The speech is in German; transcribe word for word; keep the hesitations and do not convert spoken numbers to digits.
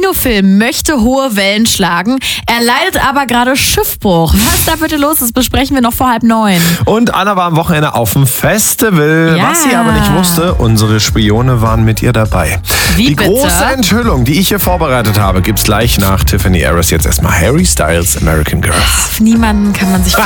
Kinofilm möchte hohe Wellen schlagen. Er leidet aber gerade Schiffbruch. Was da bitte los ist, besprechen wir noch vor halb neun. Und Anna war am Wochenende auf dem Festival. Ja. Was sie aber nicht wusste, unsere Spione waren mit ihr dabei. Wie Die bitte? große Enthüllung, die ich hier vorbereitet habe, gibt's gleich nach Tiffany Harris. Jetzt erstmal Harry Styles, American Girl. Auf niemanden kann man sich